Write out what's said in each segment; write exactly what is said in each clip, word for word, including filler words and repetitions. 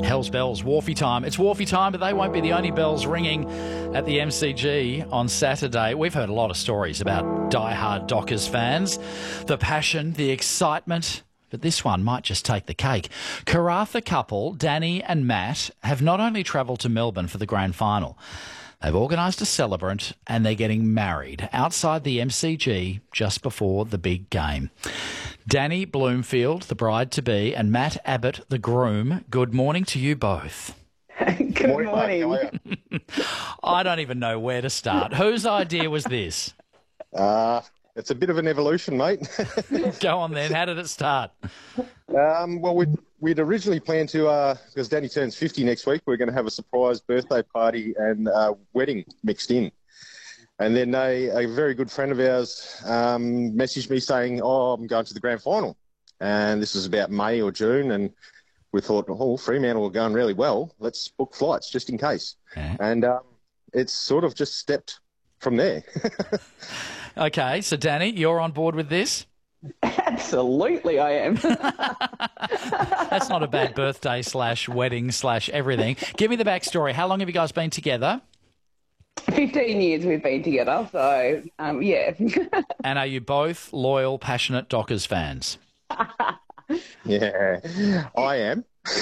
Hell's Bells, Wharfie time. It's Wharfie time, but they won't be the only bells ringing at the M C G on Saturday. We've heard a lot of stories about die-hard Dockers fans, the passion, the excitement, but this one might just take the cake. Karratha couple, Danny and Matt, have not only travelled to Melbourne for the grand final, they've organised a celebrant and they're getting married outside the M C G just before the big game. Danny Bloomfield, the bride-to-be, and Matt Abbott, the groom, good morning to you both. Good morning. morning. I don't even know where to start. Whose idea was this? Uh, it's a bit of an evolution, mate. Go on then. How did it start? Um, well, we'd, we'd originally planned to, uh, because Danny turns fifty next week, we're going to have a surprise birthday party and uh, wedding mixed in. And then a, a very good friend of ours um, messaged me saying, oh, I'm going to the grand final. And this was about May or June. And we thought, oh, Fremantle are going really well. Let's book flights just in case. Okay. And um, it's sort of just stepped from there. Okay, so Danny, you're on board with this? Absolutely, I am. That's not a bad birthday slash wedding slash everything. Give me the backstory. How long have you guys been together? fifteen years we've been together, so, um, yeah. And are you both loyal, passionate Dockers fans? Yeah, I am.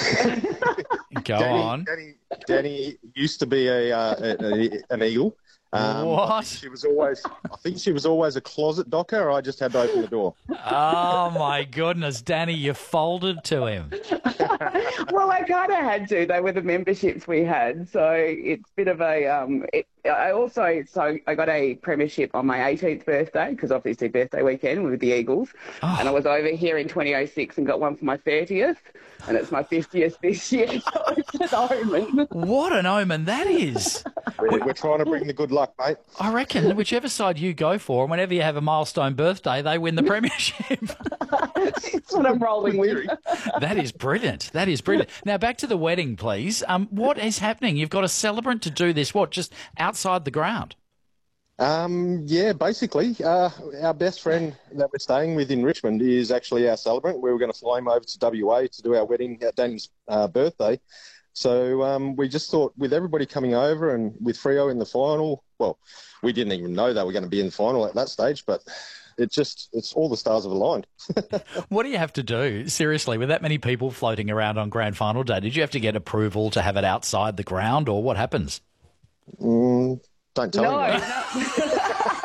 Go Danny, on. Danny, Danny used to be a, uh, a, a an Eagle. Um, what? She was always. I think she was always a closet Docker. I just had to open the door. Oh my goodness, Danny, you folded to him. Well, I kind of had to. They were the memberships we had, so it's a bit of a. Um, it, I also so I got a premiership on my eighteenth birthday because obviously birthday weekend with the Eagles, oh. And I was over here in twenty oh six and got one for my thirtieth, and it's my fiftieth this year. So it's an omen. What an omen that is! We're, we're trying to bring the good luck, mate. I reckon whichever side you go for, and whenever you have a milestone birthday, they win the premiership. That's what I'm rolling with. That is brilliant. That is brilliant. Now, back to the wedding, please. Um, what is happening? You've got a celebrant to do this, what, just outside the ground? Um, yeah, basically. Uh, our best friend that we're staying with in Richmond is actually our celebrant. We were going to fly him over to W A to do our wedding at Danny's uh, birthday. So um, we just thought with everybody coming over and with Freo in the final, well, we didn't even know they were going to be in the final at that stage, but it just, it's all the stars have aligned. What do you have to do, seriously, with that many people floating around on grand final day? Did you have to get approval to have it outside the ground, or what happens? Mm, don't tell no, me. No.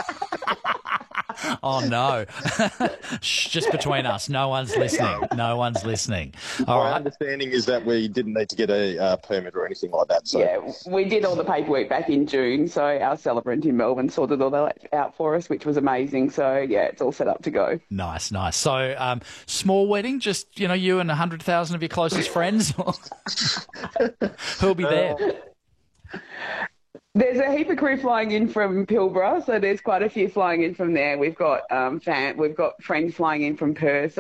Oh, no. Shh, just between us. No one's listening. No one's listening. All My right. understanding is that we didn't need to get a uh, permit or anything like that. So. Yeah, we did all the paperwork back in June, so our celebrant in Melbourne sorted all that out for us, which was amazing. So, yeah, it's all set up to go. Nice, nice. So, um, small wedding, just, you know, you and one hundred thousand of your closest friends? Who'll be there? Uh, There's a heap of crew flying in from Pilbara, so there's quite a few flying in from there. We've got um, fan, we've got friends flying in from Perth.